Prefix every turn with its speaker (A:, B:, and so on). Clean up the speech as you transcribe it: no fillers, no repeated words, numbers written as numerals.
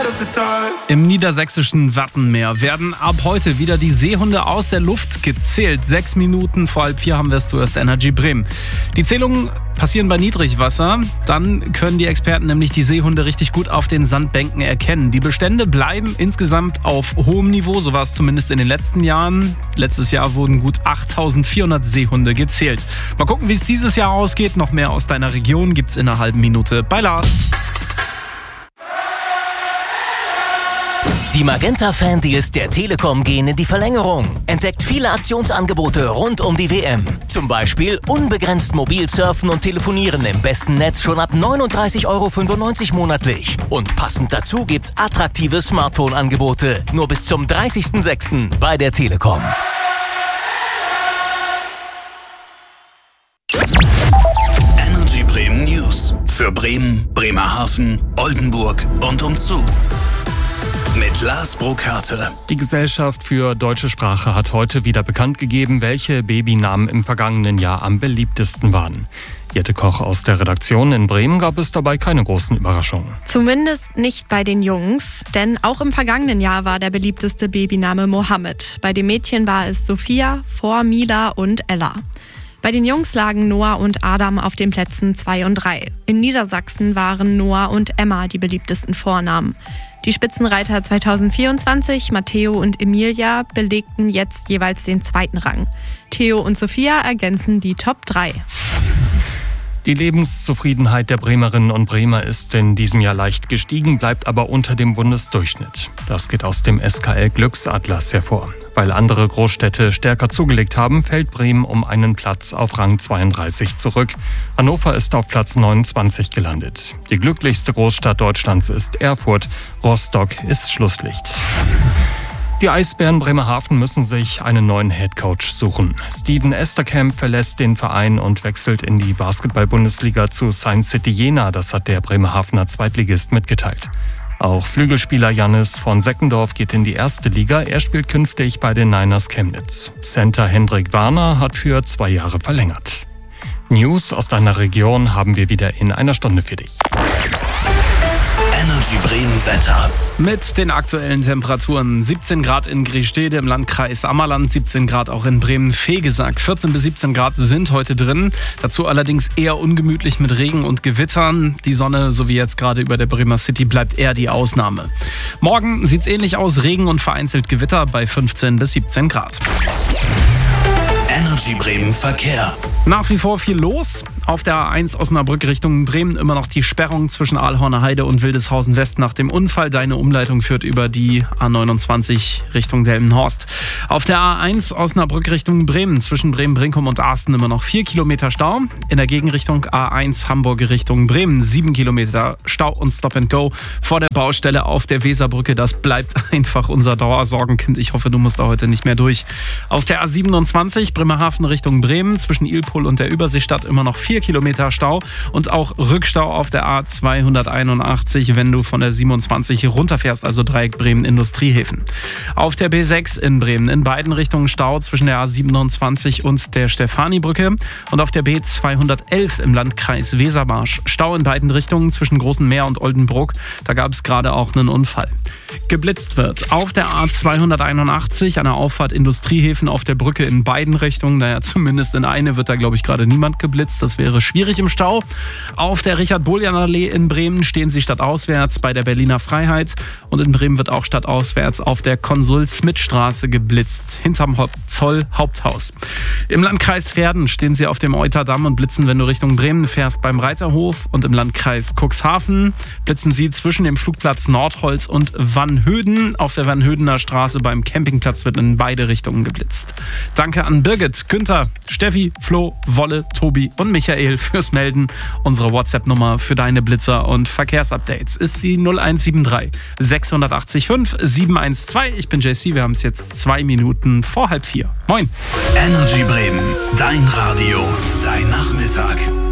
A: Im niedersächsischen Wattenmeer werden ab heute wieder die Seehunde aus der Luft gezählt. 6 Minuten vor 3:30 haben wir es zuerst Energy Bremen. Die Zählungen passieren bei Niedrigwasser. Dann können die Experten nämlich die Seehunde richtig gut auf den Sandbänken erkennen. Die Bestände bleiben insgesamt auf hohem Niveau, so war es zumindest in den letzten Jahren. Letztes Jahr wurden gut 8.400 Seehunde gezählt. Mal gucken, wie es dieses Jahr ausgeht. Noch mehr aus deiner Region gibt's in einer halben Minute bei Lars.
B: Die Magenta-Fan-Deals der Telekom gehen in die Verlängerung. Entdeckt viele Aktionsangebote rund um die WM. Zum Beispiel unbegrenzt mobil surfen und telefonieren im besten Netz schon ab 39,95 € monatlich. Und passend dazu gibt's attraktive Smartphone-Angebote. Nur bis zum 30.06. bei der Telekom.
C: Energy Bremen News. Für Bremen, Bremerhaven, Oldenburg und umzu. Mit Lars Burkhardt.
D: Die Gesellschaft für deutsche Sprache hat heute wieder bekannt gegeben, welche Babynamen im vergangenen Jahr am beliebtesten waren. Jette Koch aus der Redaktion in Bremen gab es dabei keine großen Überraschungen.
E: Zumindest nicht bei den Jungs, denn auch im vergangenen Jahr war der beliebteste Babyname Mohammed. Bei den Mädchen war es Sophia, vor Mila und Ella. Bei den Jungs lagen Noah und Adam auf den Plätzen 2 und 3. In Niedersachsen waren Noah und Emma die beliebtesten Vornamen. Die Spitzenreiter 2024, Matteo und Emilia, belegten jetzt jeweils den 2. Rang. Theo und Sophia ergänzen die Top 3.
D: Die Lebenszufriedenheit der Bremerinnen und Bremer ist in diesem Jahr leicht gestiegen, bleibt aber unter dem Bundesdurchschnitt. Das geht aus dem SKL Glücksatlas hervor. Weil andere Großstädte stärker zugelegt haben, fällt Bremen um einen Platz auf Rang 32 zurück. Hannover ist auf Platz 29 gelandet. Die glücklichste Großstadt Deutschlands ist Erfurt. Rostock ist Schlusslicht. Die Eisbären Bremerhaven müssen sich einen neuen Headcoach suchen. Steven Esterkamp verlässt den Verein und wechselt in die Basketball-Bundesliga zu Science City Jena. Das hat der Bremerhavener Zweitligist mitgeteilt. Auch Flügelspieler Jannis von Seckendorf geht in die 1. Liga. Er spielt künftig bei den Niners Chemnitz. Center Hendrik Warner hat für 2 Jahre verlängert. News aus deiner Region haben wir wieder in einer Stunde für dich.
C: Energy Bremen Wetter.
A: Mit den aktuellen Temperaturen 17 Grad in Griestede im Landkreis Ammerland, 17 Grad auch in Bremen-Vegesack. 14 bis 17 Grad sind heute drin. Dazu allerdings eher ungemütlich mit Regen und Gewittern. Die Sonne, so wie jetzt gerade über der Bremer City, bleibt eher die Ausnahme. Morgen sieht's ähnlich aus, Regen und vereinzelt Gewitter bei 15 bis 17 Grad.
C: Energy Bremen Verkehr.
A: Nach wie vor viel los. Auf der A1 Osnabrück Richtung Bremen immer noch die Sperrung zwischen Aalhorner Heide und Wildeshausen West nach dem Unfall. Deine Umleitung führt über die A29 Richtung Delmenhorst. Auf der A1 Osnabrück Richtung Bremen zwischen Bremen-Brinkum und Arsten immer noch 4 Kilometer Stau. In der Gegenrichtung A1 Hamburg Richtung Bremen 7 Kilometer Stau und Stop and Go vor der Baustelle auf der Weserbrücke. Das bleibt einfach unser Dauersorgenkind. Ich hoffe, du musst da heute nicht mehr durch. Auf der A27 Bremerhaven Richtung Bremen zwischen Ilpol und der Überseestadt immer noch 4 Kilometer Stau und auch Rückstau auf der A281, wenn du von der 27 runterfährst, also Dreieck Bremen Industriehäfen. Auf der B6 in Bremen in beiden Richtungen Stau zwischen der A27 und der Stefanibrücke und auf der B211 im Landkreis Wesermarsch Stau in beiden Richtungen zwischen Großen Meer und Oldenburg. Da gab es gerade auch einen Unfall. Geblitzt wird auf der A281 an der Auffahrt Industriehäfen auf der Brücke in beiden Richtungen. Naja, zumindest in eine wird da, glaube ich, gerade niemand geblitzt. Das wäre schwierig im Stau. Auf der Richard-Bohljan-Allee in Bremen stehen sie stadtauswärts bei der Berliner Freiheit. Und in Bremen wird auch stadtauswärts auf der Konsul-Smith-Straße geblitzt, hinterm Zoll Haupthaus. Im Landkreis Verden stehen sie auf dem Euterdamm und blitzen, wenn du Richtung Bremen fährst, beim Reiterhof. Und im Landkreis Cuxhaven blitzen sie zwischen dem Flugplatz Nordholz und Wannhöden. Auf der Wannhödener Straße beim Campingplatz wird in beide Richtungen geblitzt. Danke an Birgit, Günther, Steffi, Flo, Wolle, Tobi und Michael fürs Melden. Unsere WhatsApp-Nummer für deine Blitzer und Verkehrsupdates ist die 0173 680 5 712. Ich bin JC, wir haben es jetzt 2 Minuten vor 3:30. Moin.
C: Energy Bremen, dein Radio, dein Nachmittag.